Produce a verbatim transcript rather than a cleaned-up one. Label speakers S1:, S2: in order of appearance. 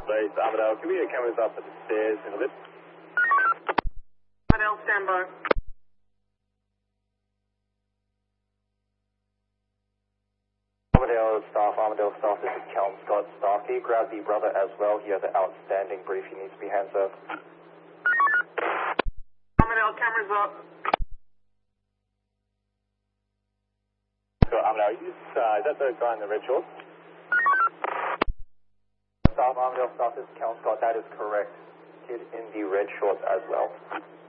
S1: Base Armadale, can we get cameras up at the stairs in a bit?
S2: Armadale, stand by.
S3: Armadale staff, Armadale staff, this is Calum Scott Starkey. Grab the brother as well. He has an outstanding brief. He needs to be hands up.
S2: Armadale, cameras up.
S1: So, Armadale, is, uh, is that the guy in the red shorts?
S3: Staff, Armadale staff, this is Calum Scott. That is correct. Kid in the red shorts as well.